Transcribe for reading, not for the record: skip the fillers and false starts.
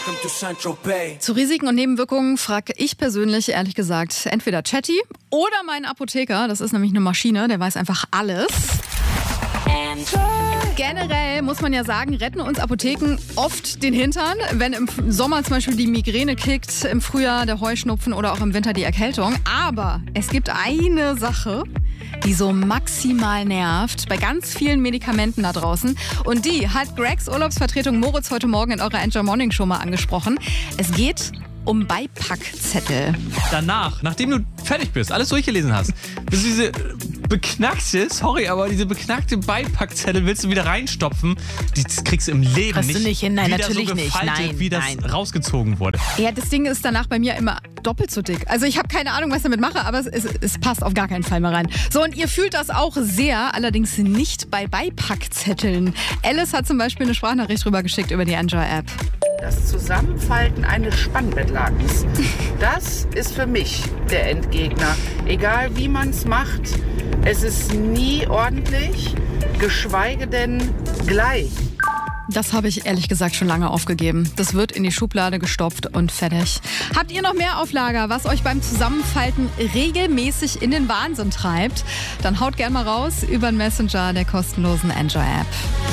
Zu Risiken und Nebenwirkungen frage ich persönlich ehrlich gesagt entweder Chatty oder meinen Apotheker. Das ist nämlich eine Maschine, der weiß einfach alles. Generell muss man ja sagen, retten uns Apotheken oft den Hintern, wenn im Sommer zum Beispiel die Migräne kickt, im Frühjahr der Heuschnupfen oder auch im Winter die Erkältung. Aber es gibt eine Sache, die so maximal nervt bei ganz vielen Medikamenten da draußen. Und die hat Gregs Urlaubsvertretung Moritz heute Morgen in eurer Enjoy Morning Show mal angesprochen. Es geht um Beipackzettel. Danach, nachdem du fertig bist, alles durchgelesen hast, bist du diese diese beknackte Beipackzettel willst du wieder reinstopfen. Das kriegst du im Leben Kriegst du nicht hin. Nein, wieder natürlich so gefaltet, nicht. Nein, wie das rausgezogen wurde. Ja, das Ding ist danach bei mir immer doppelt so dick. Also ich habe keine Ahnung, was ich damit mache, aber es passt auf gar keinen Fall mehr rein. So, und ihr fühlt das auch sehr, allerdings nicht bei Beipackzetteln. Alice hat zum Beispiel eine Sprachnachricht rüber geschickt über die Enjoy-App. Das Zusammenfalten eines Spannbettlagens, das ist für mich der Endgegner. Egal wie man es macht, es ist nie ordentlich, geschweige denn gleich. Das habe ich ehrlich gesagt schon lange aufgegeben. Das wird in die Schublade gestopft und fertig. Habt ihr noch mehr auf Lager, was euch beim Zusammenfalten regelmäßig in den Wahnsinn treibt? Dann haut gern mal raus über den Messenger der kostenlosen Enjoy-App.